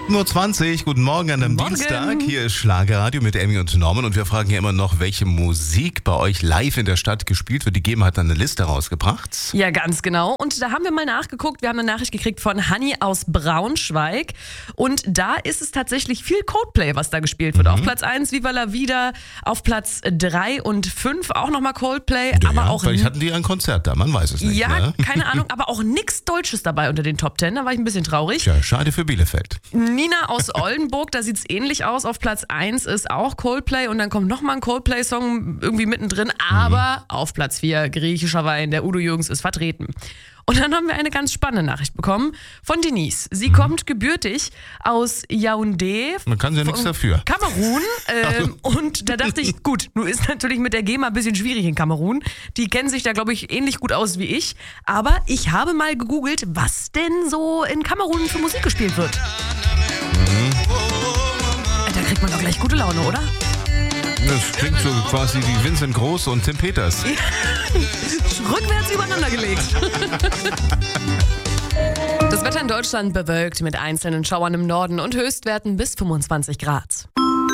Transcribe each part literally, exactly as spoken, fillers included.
Nur zwanzig, guten Morgen an einem Morgen. Dienstag. Hier ist Schlagerradio mit Emmy und Norman und wir fragen ja immer noch, welche Musik bei euch live in der Stadt gespielt wird. Die G E M A hat dann eine Liste rausgebracht. Ja, ganz genau. Und da haben wir mal nachgeguckt. Wir haben eine Nachricht gekriegt von Hanni aus Braunschweig. Und da ist es tatsächlich viel Coldplay, was da gespielt wird. Mhm. Auf Platz eins Viva la Vida, auf Platz drei und fünf auch nochmal Coldplay. Ja, aber ja, auch vielleicht hatten die ein Konzert da, man weiß es nicht. Ja, Ne? keine Ahnung, aber auch nichts Deutsches dabei unter den Top Ten. Da war ich ein bisschen traurig. Tja, schade für Bielefeld. Nina aus Oldenburg, da sieht's ähnlich aus. Auf Platz eins ist auch Coldplay und dann kommt nochmal ein Coldplay-Song irgendwie mittendrin. Aber mhm. auf Platz vier griechischer Wein, der Udo Jürgens ist vertreten. Und dann haben wir eine ganz spannende Nachricht bekommen von Denise. Sie mhm. kommt gebürtig aus Yaoundé. Man kann ja nichts dafür. Kamerun. Ähm, und da dachte ich, gut, nun ist natürlich mit der G E M A ein bisschen schwierig in Kamerun. Die kennen sich da, glaube ich, ähnlich gut aus wie ich. Aber ich habe mal gegoogelt, was denn so in Kamerun für Musik gespielt wird. Da kriegt man doch gleich gute Laune, oder? Das klingt so quasi wie Vincent Groß und Tim Peters. Rückwärts übereinander gelegt. Das Wetter in Deutschland bewölkt mit einzelnen Schauern im Norden und Höchstwerten bis fünfundzwanzig Grad.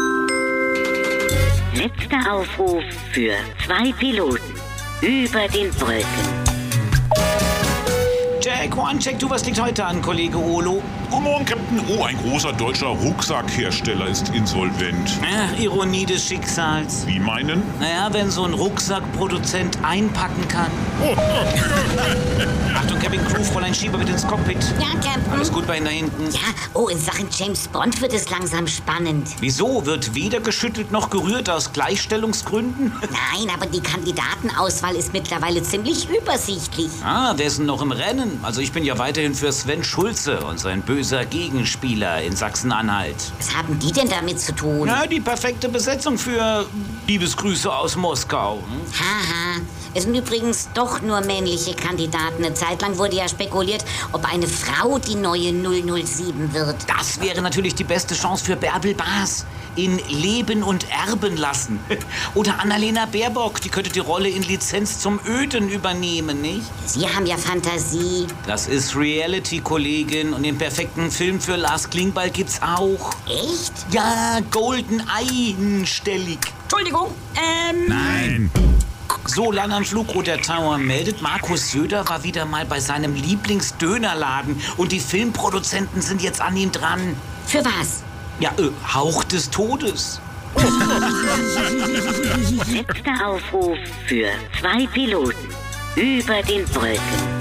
Letzter Aufruf für zwei Piloten über den Brücken. Jack, one, check, du, was liegt heute an, Kollege Olo? Guten Morgen, Captain. Oh, ein großer deutscher Rucksackhersteller ist insolvent. Ach, Ironie des Schicksals. Wie meinen? Naja, wenn so ein Rucksackproduzent einpacken kann. Achtung, Cabin Crew, Fräulein Schieber mit ins Cockpit. Ja, Captain. Alles gut bei Ihnen da hinten? Ja, oh, in Sachen James Bond wird es langsam spannend. Wieso? Wird weder geschüttelt noch gerührt aus Gleichstellungsgründen? Nein, aber die Kandidatenauswahl ist mittlerweile ziemlich übersichtlich. Ah, wer ist denn noch im Rennen? Also ich bin ja weiterhin für Sven Schulze und sein böser Gegenspieler in Sachsen-Anhalt. Was haben die denn damit zu tun? Na, die perfekte Besetzung für Liebesgrüße aus Moskau. Hm? Haha, es sind übrigens doch nur männliche Kandidaten. Eine Zeit lang wurde ja spekuliert, ob eine Frau die neue null null sieben wird. Das wäre natürlich die beste Chance für Bärbel Baas. In Leben und Erben lassen. Oder Annalena Baerbock, die könnte die Rolle in Lizenz zum Öden übernehmen, nicht? Sie haben ja Fantasie. Das ist Reality, Kollegin. Und den perfekten Film für Lars Klingbeil gibt's auch. Echt? Ja, Golden einstellig. Entschuldigung, ähm... Nein. So, Land am Flugrot der Tower meldet, Markus Söder war wieder mal bei seinem Lieblingsdönerladen. Und die Filmproduzenten sind jetzt an ihm dran. Für was? Ja, äh, Hauch des Todes. Letzter Aufruf für zwei Piloten über den Brücken.